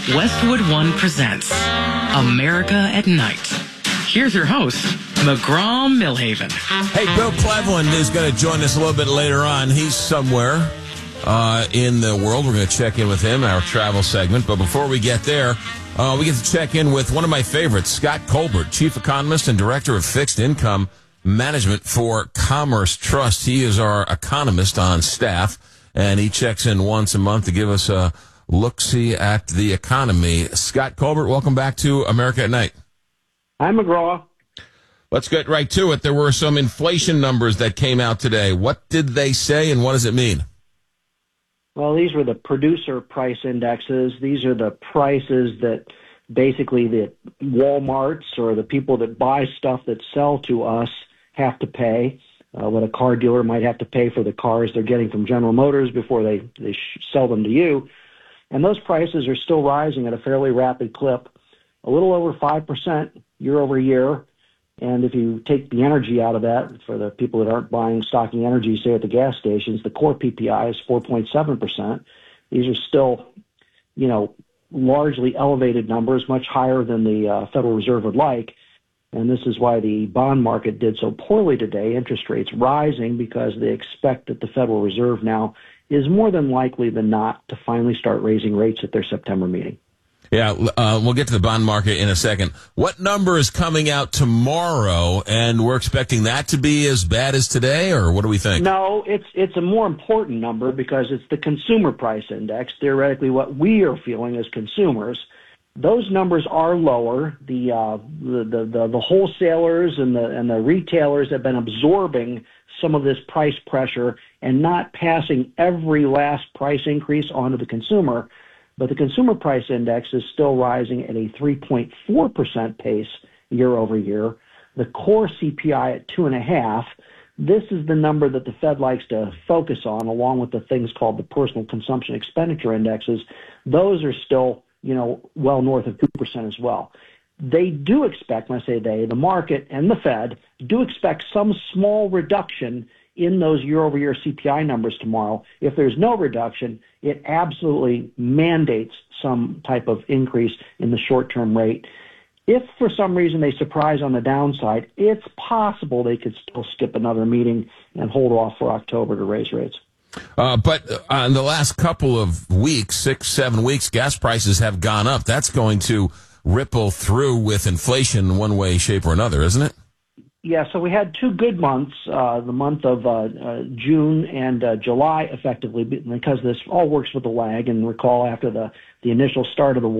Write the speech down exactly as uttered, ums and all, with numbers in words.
Westwood One presents America at Night. Here's your host, McGraw Millhaven. Hey, Bill Cleveland is going to join us a little bit later on. He's somewhere uh, in the world. We're going to check in with him, our travel segment. But before we get there, uh, we get to check in with one of my favorites, Scott Colbert, Chief Economist and Director of Fixed Income Management for Commerce Trust. He is our economist on staff, and he checks in once a month to give us a look-see at the economy. Scott Colbert, welcome back to America at Night. Hi, McGraw. Let's get right to it. There were some inflation numbers that came out today. What did they say, and what does it mean? Well, these were the producer price indexes. These are the prices that basically the Walmarts or the people that buy stuff that sell to us have to pay, uh, what a car dealer might have to pay for the cars they're getting from General Motors before they, they sh- sell them to you. And those prices are still rising at a fairly rapid clip, a little over five percent year over year. And if you take the energy out of that, for the people that aren't buying, stocking energy, say at the gas stations, the core P P I is four point seven percent. These are still, you know, largely elevated numbers, much higher than the uh, Federal Reserve would like. And this is why the bond market did so poorly today, interest rates rising, because they expect that the Federal Reserve now is more than likely than not to finally start raising rates at their September meeting. Yeah, uh, we'll get to the bond market in a second. What number is coming out tomorrow, and we're expecting that to be as bad as today, or what do we think? No, it's it's a more important number because it's the consumer price index, theoretically what we are feeling as consumers. Those numbers are lower. The uh, the, the, the, the wholesalers and the and the retailers have been absorbing some of this price pressure and not passing every last price increase onto the consumer. But the consumer price index is still rising at a three point four percent pace year over year. The core C P I at two and a half. This is the number that the Fed likes to focus on, along with the things called the personal consumption expenditure indexes. Those are still, you know, well north of two percent as well. They do expect, when I say they, the market and the Fed do expect some small reduction in those year-over-year C P I numbers tomorrow. If there's no reduction, it absolutely mandates some type of increase in the short-term rate. If for some reason they surprise on the downside, it's possible they could still skip another meeting and hold off for October to raise rates. Uh, but uh, in the last couple of weeks, six, seven weeks, gas prices have gone up. That's going to ripple through with inflation one way, shape, or another, isn't it? Yeah, so we had two good months, uh, the month of uh, uh, June and uh, July, effectively, because this all works with a lag. And recall, after the, the initial start of the